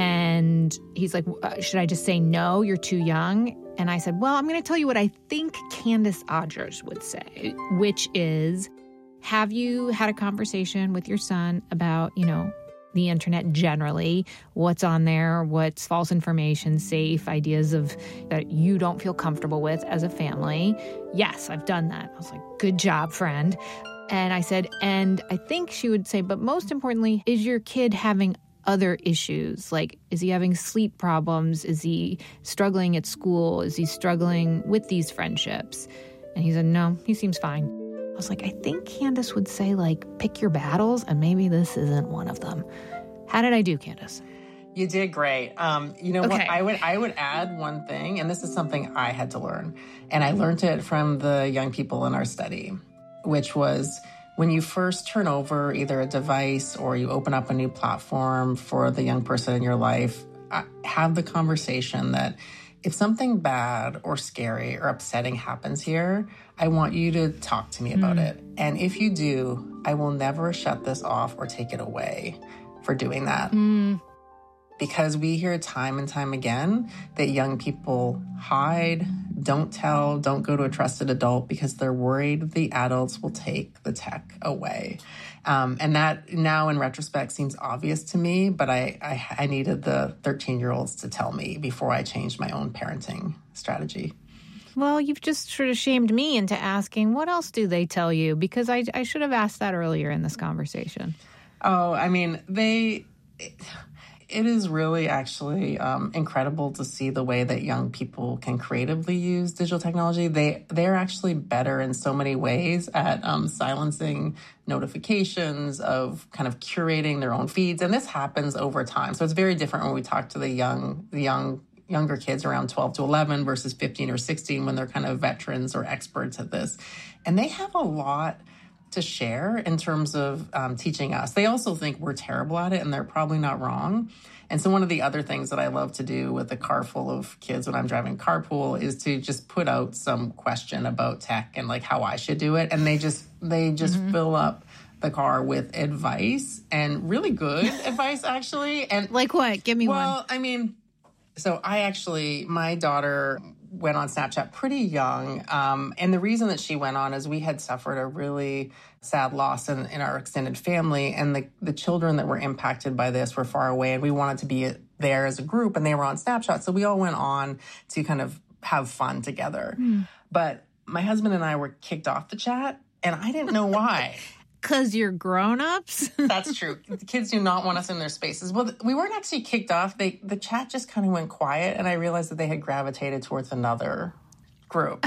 And he's like, should I just say, no, you're too young? And I said, well, I'm going to tell you what I think Candace Odgers would say, which is, have you had a conversation with your son about, you know, the internet generally, what's on there, what's false information, safe, ideas of that you don't feel comfortable with as a family? Yes, I've done that. I was like, good job, friend. And I said, and I think she would say, but most importantly, is your kid having other issues? Like, is he having sleep problems? Is he struggling at school? Is he struggling with these friendships? And he said, no, he seems fine. I was like, I think Candace would say, like, pick your battles, and maybe this isn't one of them. How did I do, Candace? You did great. Um, you know okay. what? I would I would add one thing, and this is something I had to learn, and I learned it from the young people in our study, which was when you first turn over either a device or you open up a new platform for the young person in your life, have the conversation that if something bad or scary or upsetting happens here, I want you to talk to me about mm. it. And if you do, I will never shut this off or take it away for doing that. Mm. Because we hear time and time again that young people hide, don't tell, don't go to a trusted adult because they're worried the adults will take the tech away. Um, and that now in retrospect seems obvious to me, but I, I, I needed the thirteen-year-olds to tell me before I changed my own parenting strategy. Well, you've just sort of shamed me into asking, what else do they tell you? Because I, I should have asked that earlier in this conversation. Oh, I mean, they... It, It is really actually um, incredible to see the way that young people can creatively use digital technology. They, they're actually better in so many ways at um, silencing notifications, of kind of curating their own feeds. And this happens over time. So it's very different when we talk to the young, the young, younger kids around twelve to eleven versus fifteen or sixteen when they're kind of veterans or experts at this. And they have a lot to share in terms of um, teaching us. They also think we're terrible at it, and they're probably not wrong. And so one of the other things that I love to do with a car full of kids when I'm driving carpool is to just put out some question about tech and like how I should do it. And they just, they just mm-hmm. fill up the car with advice, and really good advice, actually. And like what? Give me well, one. Well, I mean, so I actually, my daughter went on Snapchat pretty young. Um, and the reason that she went on is we had suffered a really sad loss in, in our extended family. And the, the children that were impacted by this were far away. And we wanted to be there as a group, and they were on Snapchat. So we all went on to kind of have fun together. Mm. But my husband and I were kicked off the chat, and I didn't know why. Because you're grown-ups? That's true. The kids do not want us in their spaces. Well, we weren't actually kicked off. They, the chat just kind of went quiet, and I realized that they had gravitated towards another group.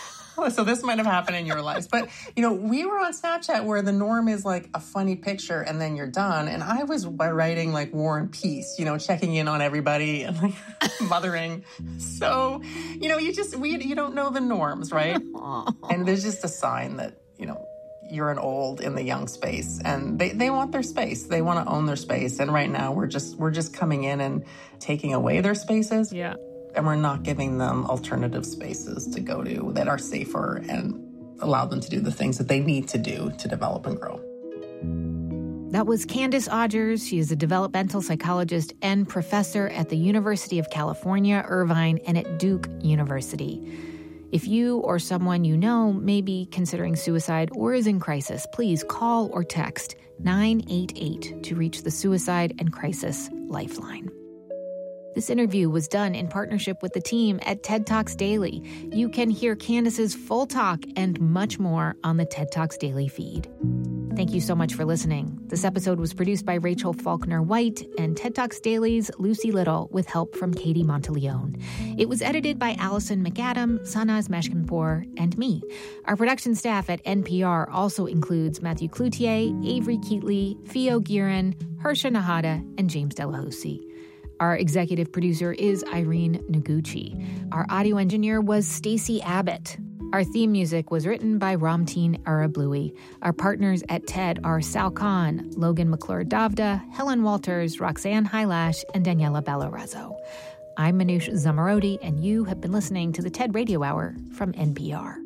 So this might have happened in your lives. But, you know, we were on Snapchat where the norm is like a funny picture and then you're done. And I was by writing like War and Peace, you know, checking in on everybody and like mothering. So, you know, you just, we, you don't know the norms, right? And there's just a sign that, you know, you're an old in the young space, and they, they want their space. They want to own their space. And right now we're just we're just coming in and taking away their spaces. Yeah. And we're not giving them alternative spaces to go to that are safer and allow them to do the things that they need to do to develop and grow. That was Candace Odgers. She is a developmental psychologist and professor at the University of California, Irvine, and at Duke University. If you or someone you know may be considering suicide or is in crisis, please call or text nine eight eight to reach the Suicide and Crisis Lifeline. This interview was done in partnership with the team at TED Talks Daily. You can hear Candace's full talk and much more on the TED Talks Daily feed. Thank you so much for listening. This episode was produced by Rachel Faulkner White and TED Talks Daily's Lucy Little with help from Katie Monteleone. It was edited by Allison McAdam, Sanaz Meshkinpour, and me. Our production staff at N P R also includes Matthew Cloutier, Avery Keatley, Theo Giron, Harsha Nahata, and James Delahousie. Our executive producer is Irene Noguchi. Our audio engineer was Stacey Abbott. Our theme music was written by Ramteen Arablouei. Our partners at TED are Sal Khan, Logan McClure-Davda, Helen Walters, Roxanne Hylash, and Daniela Ballorazzo. I'm Manoush Zomorodi, and you have been listening to the TED Radio Hour from N P R.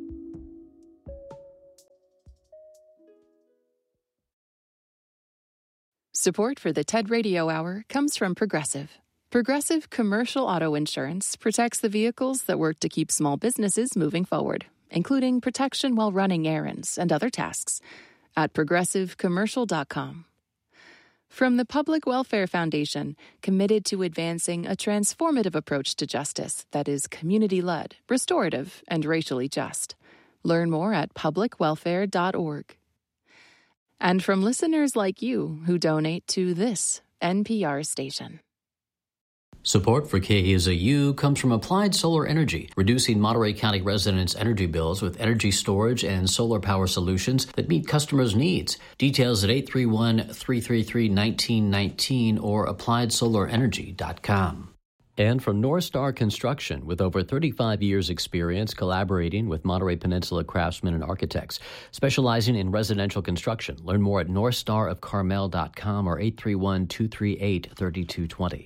Support for the TED Radio Hour comes from Progressive. Progressive Commercial Auto Insurance protects the vehicles that work to keep small businesses moving forward, including protection while running errands and other tasks, at progressive commercial dot com. From the Public Welfare Foundation, committed to advancing a transformative approach to justice that is community-led, restorative, and racially just. Learn more at public welfare dot org. And from listeners like you who donate to this N P R station. Support for K A Z U comes from Applied Solar Energy, reducing Monterey County residents' energy bills with energy storage and solar power solutions that meet customers' needs. Details at eight three one, three three three, one nine one nine or applied solar energy dot com. And from North Star Construction, with over thirty-five years experience collaborating with Monterey Peninsula craftsmen and architects, specializing in residential construction. Learn more at north star of carmel dot com or eight three one, two three eight, three two two zero.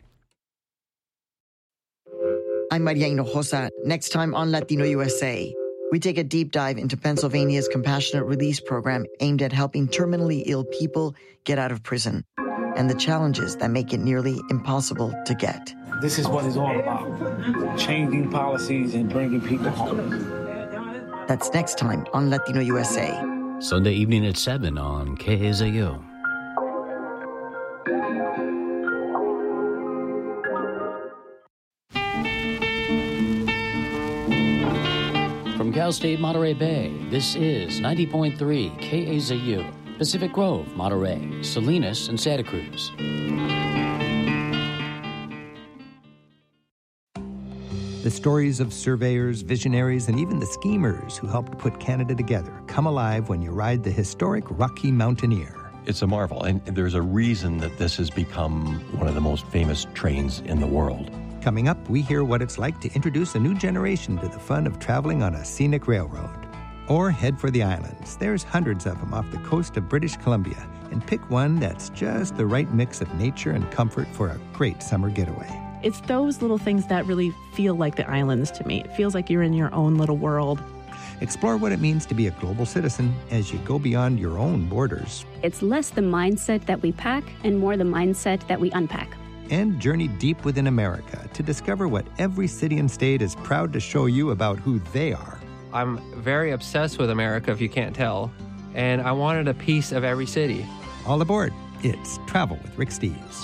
I'm Maria Hinojosa. Next time on Latino U S A, we take a deep dive into Pennsylvania's compassionate release program aimed at helping terminally ill people get out of prison and the challenges that make it nearly impossible to get. This is what it's all about, changing policies and bringing people home. That's next time on Latino U S A. Sunday evening at seven on K A Z U. From Cal State Monterey Bay, this is ninety point three K A Z U. Pacific Grove, Monterey, Salinas, and Santa Cruz. The stories of surveyors, visionaries, and even the schemers who helped put Canada together come alive when you ride the historic Rocky Mountaineer. It's a marvel, and there's a reason that this has become one of the most famous trains in the world. Coming up, we hear what it's like to introduce a new generation to the fun of traveling on a scenic railroad. Or head for the islands. There's hundreds of them off the coast of British Columbia, and pick one that's just the right mix of nature and comfort for a great summer getaway. It's those little things that really feel like the islands to me. It feels like you're in your own little world. Explore what it means to be a global citizen as you go beyond your own borders. It's less the mindset that we pack and more the mindset that we unpack. And journey deep within America to discover what every city and state is proud to show you about who they are. I'm very obsessed with America, if you can't tell, and I wanted a piece of every city. All aboard. It's Travel with Rick Steves.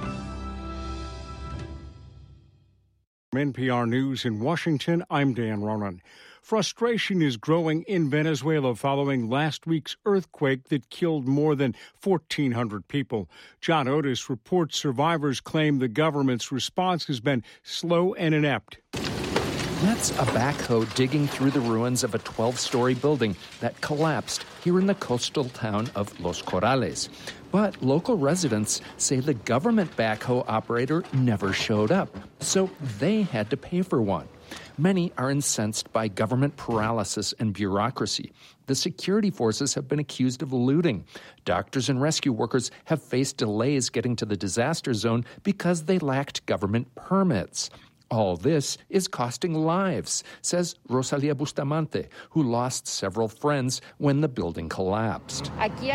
From N P R News in Washington, I'm Dan Ronan. Frustration is growing in Venezuela following last week's earthquake that killed more than fourteen hundred people. John Otis reports survivors claim the government's response has been slow and inept. That's a backhoe digging through the ruins of a twelve-story building that collapsed here in the coastal town of Los Corrales. But local residents say the government backhoe operator never showed up, so they had to pay for one. Many are incensed by government paralysis and bureaucracy. The security forces have been accused of looting. Doctors and rescue workers have faced delays getting to the disaster zone because they lacked government permits. All this is costing lives, says Rosalia Bustamante, who lost several friends when the building collapsed.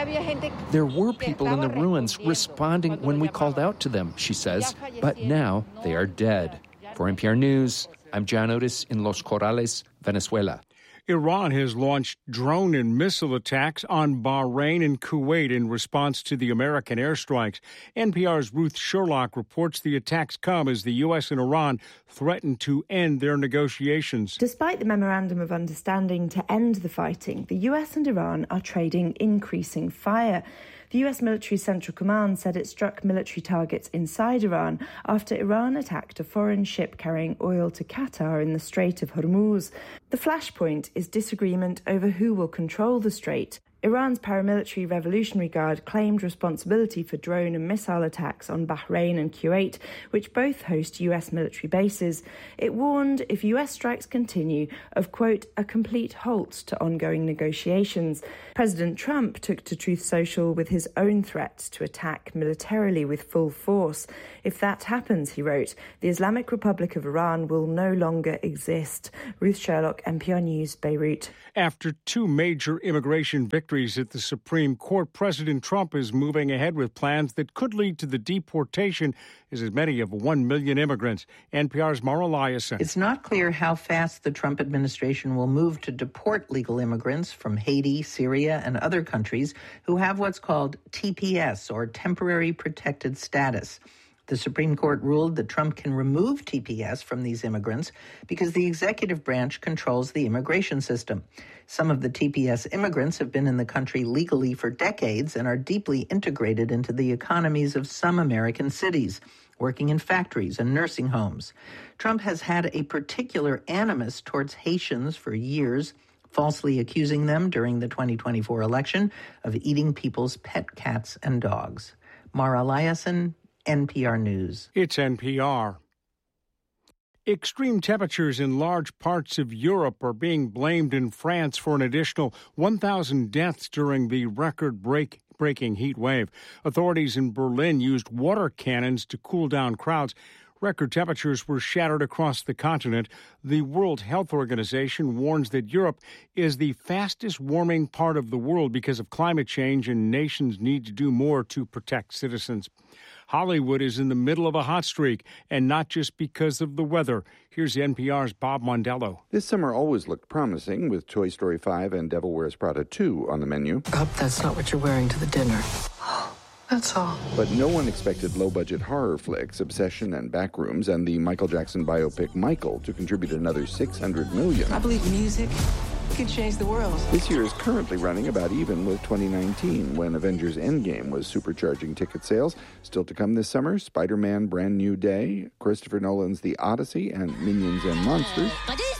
There were people in the ruins responding when we called out to them, she says, but now they are dead. For N P R News, I'm John Otis in Los Corrales, Venezuela. Iran has launched drone and missile attacks on Bahrain and Kuwait in response to the American airstrikes. N P R's Ruth Sherlock reports the attacks come as the U S and Iran threaten to end their negotiations. Despite the memorandum of understanding to end the fighting, the U S and Iran are trading increasing fire. The U S military Central Command said it struck military targets inside Iran after Iran attacked a foreign ship carrying oil to Qatar in the Strait of Hormuz. The flashpoint is disagreement over who will control the strait. Iran's paramilitary Revolutionary Guard claimed responsibility for drone and missile attacks on Bahrain and Kuwait, which both host U S military bases. It warned if U S strikes continue of, quote, a complete halt to ongoing negotiations. President Trump took to Truth Social with his own threat to attack militarily with full force. If that happens, he wrote, the Islamic Republic of Iran will no longer exist. Ruth Sherlock, N P R News, Beirut. After two major immigration victories at the Supreme Court, President Trump is moving ahead with plans that could lead to the deportation of as many of one million immigrants. N P R's Mara Liasson. It's not clear how fast the Trump administration will move to deport legal immigrants from Haiti, Syria, and other countries who have what's called T P S, or Temporary Protected Status. The Supreme Court ruled that Trump can remove T P S from these immigrants because the executive branch controls the immigration system. Some of the T P S immigrants have been in the country legally for decades and are deeply integrated into the economies of some American cities, working in factories and nursing homes. Trump has had a particular animus towards Haitians for years, falsely accusing them during the twenty twenty-four election of eating people's pet cats and dogs. Mara Liasson, N P R News. It's N P R. Extreme temperatures in large parts of Europe are being blamed in France for an additional one thousand deaths during the record-breaking heat wave. Authorities in Berlin used water cannons to cool down crowds. Record temperatures were shattered across the continent. The World Health Organization warns that Europe is the fastest warming part of the world because of climate change, and nations need to do more to protect citizens. Hollywood is in the middle of a hot streak, and not just because of the weather. Here's N P R's Bob Mondello. This summer always looked promising, with Toy Story five and Devil Wears Prada two on the menu. I hope that's not what you're wearing to the dinner. That's all. But no one expected low-budget horror flicks, Obsession and Backrooms, and the Michael Jackson biopic Michael to contribute another six hundred million dollars. I believe music can change the world. This year is currently running about even with twenty nineteen, when Avengers Endgame was supercharging ticket sales. Still to come this summer, Spider-Man Brand New Day, Christopher Nolan's The Odyssey, and Minions and Monsters,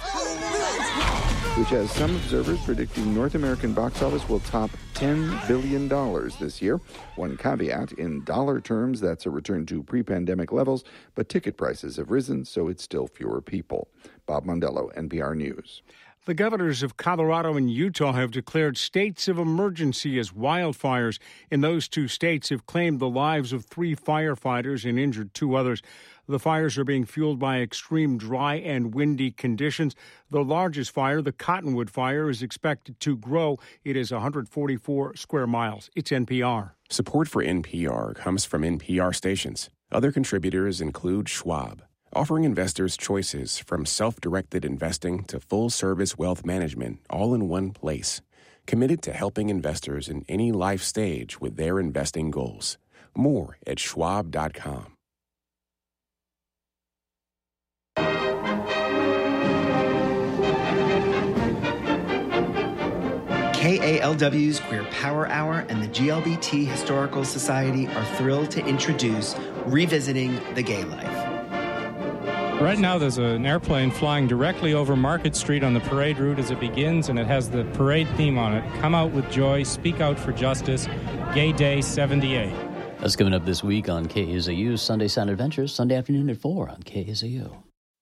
which has some observers predicting North American box office will top ten billion dollars this year. One caveat, in dollar terms, that's a return to pre-pandemic levels, but ticket prices have risen, so it's still fewer people. Bob Mondello, N P R News. The governors of Colorado and Utah have declared states of emergency as wildfires in those two states have claimed the lives of three firefighters and injured two others. The fires are being fueled by extreme dry and windy conditions. The largest fire, the Cottonwood Fire, is expected to grow. It is one hundred forty-four square miles. It's N P R. Support for N P R comes from N P R stations. Other contributors include Schwab, offering investors choices from self-directed investing to full-service wealth management all in one place. Committed to helping investors in any life stage with their investing goals. More at schwab dot com. K A L W's Queer Power Hour and the G L B T Historical Society are thrilled to introduce Revisiting the Gay Life. Right now, there's an airplane flying directly over Market Street on the parade route as it begins, and it has the parade theme on it. Come out with joy, speak out for justice, Gay Day seventy-eight. That's coming up this week on K A Z U's Sunday Sound Adventures, Sunday afternoon at four on K A Z U.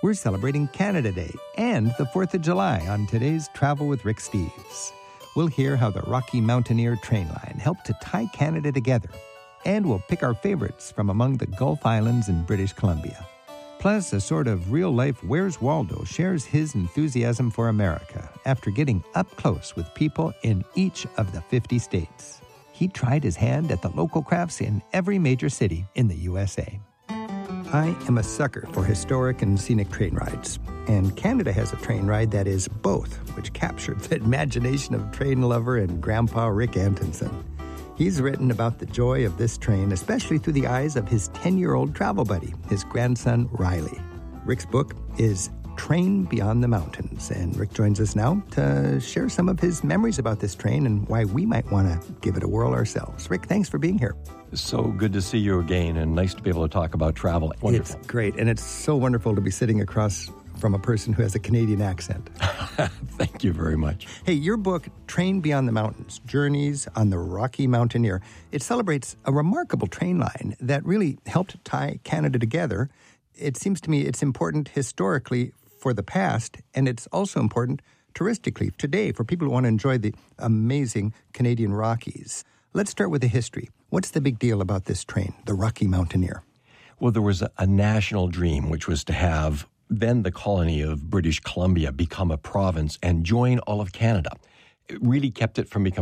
We're celebrating Canada Day and the fourth of July on today's Travel with Rick Steves. We'll hear how the Rocky Mountaineer train line helped to tie Canada together. And we'll pick our favorites from among the Gulf Islands in British Columbia. Plus, a sort of real-life Where's Waldo shares his enthusiasm for America after getting up close with people in each of the fifty states. He tried his hand at the local crafts in every major city in the U S A. I am a sucker for historic and scenic train rides, and Canada has a train ride that is both, which captured the imagination of train lover and Grandpa Rick Antonson. He's written about the joy of this train, especially through the eyes of his ten-year-old travel buddy, his grandson, Riley. Rick's book is Train Beyond the Mountains, and Rick joins us now to share some of his memories about this train and why we might want to give it a whirl ourselves. Rick, thanks for being here. So good to see you again, and nice to be able to talk about travel. Wonderful. It's great, and it's so wonderful to be sitting across from a person who has a Canadian accent. Thank you very much. Hey, your book, Train Beyond the Mountains, Journeys on the Rocky Mountaineer, it celebrates a remarkable train line that really helped tie Canada together. It seems to me it's important historically for the past, and it's also important touristically today for people who want to enjoy the amazing Canadian Rockies. Let's start with the history. What's the big deal about this train, the Rocky Mountaineer? Well, there was a, a national dream, which was to have then the colony of British Columbia become a province and join all of Canada. It really kept it from becoming